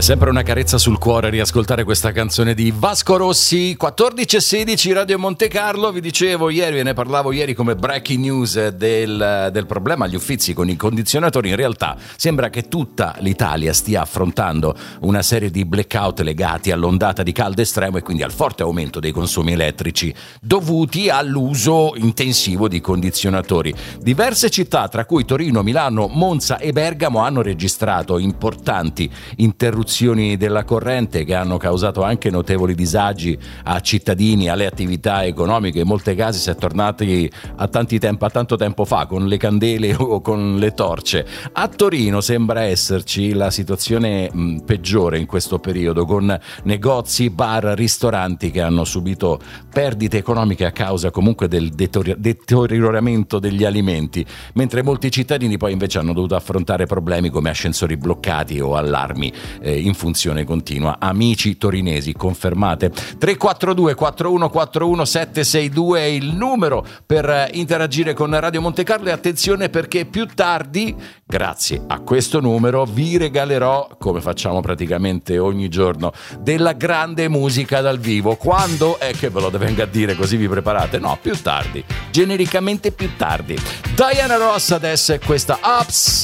Sempre una carezza sul cuore riascoltare questa canzone di Vasco Rossi. 14:16 Radio Monte Carlo. Vi dicevo ieri, ve ne parlavo ieri come breaking news del problema agli Uffizi con i condizionatori. In realtà sembra che tutta l'Italia stia affrontando una serie di blackout legati all'ondata di caldo estremo e quindi al forte aumento dei consumi elettrici dovuti all'uso intensivo di condizionatori. Diverse città, tra cui Torino, Milano, Monza e Bergamo, hanno registrato importanti interruzioni della corrente che hanno causato anche notevoli disagi a cittadini, alle attività economiche. In molti casi si è tornati a tanto tempo fa con le candele o con le torce. A Torino sembra esserci la situazione peggiore in questo periodo, con negozi, bar, ristoranti che hanno subito perdite economiche a causa comunque del deterioramento degli alimenti, mentre molti cittadini poi invece hanno dovuto affrontare problemi come ascensori bloccati o allarmi in funzione continua. Amici torinesi, confermate? 342 4141 762 è il numero per interagire con Radio Monte Carlo, e attenzione perché più tardi, grazie a questo numero, vi regalerò, come facciamo praticamente ogni giorno, della grande musica dal vivo. Quando è che ve lo venga a dire, così vi preparate? No, più tardi, genericamente più tardi. Diana Ross adesso è questa Ups